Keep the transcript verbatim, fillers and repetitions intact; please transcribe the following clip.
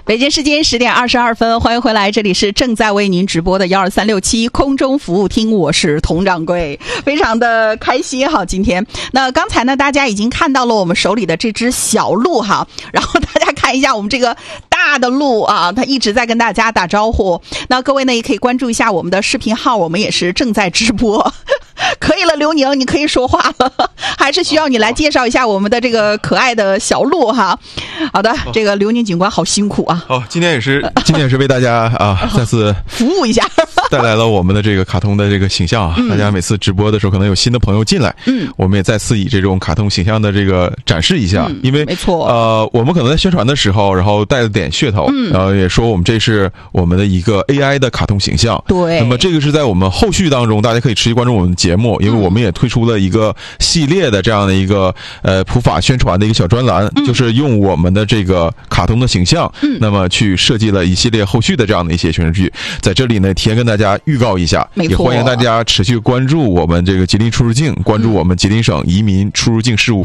北京时间十点二十二分，欢迎回来，这里是正在为您直播的幺二三六七空中服务厅，我是佟掌柜，非常的开心哈。今天那刚才呢，大家已经看到了我们手里的这只小鹿哈，然后大家看一下我们这个大的鹿啊，它一直在跟大家打招呼。那各位呢也可以关注一下我们的视频号，我们也是正在直播。可以了，刘宁，你可以说话了，还是需要你来介绍一下我们的这个可爱的小鹿哈。好的，这个刘宁警官好辛苦啊。 好，今天也是今天也是为大家啊再次服务一下， 带来了我们的这个卡通的这个形象啊。嗯、大家每次直播的时候，可能有新的朋友进来，嗯，我们也再次以这种卡通形象的这个展示一下，嗯、因为没错， 呃，我们可能在宣传的时候，然后带了点噱头，嗯，然后也说我们这是我们的一个 A I 的卡通形象， 对。 那么这个是在我们后续当中，大家可以持续关注我们的节目，因为我们也推出了一个系列的这样的一个呃普法宣传的一个小专栏，嗯、就是用我们的这个卡通的形象，嗯，那么去设计了一系列后续的这样的一些宣传剧，在这里呢提前跟大家预告一下，也欢迎大家持续关注我们这个吉林出入境，关注我们吉林省移民出入境事务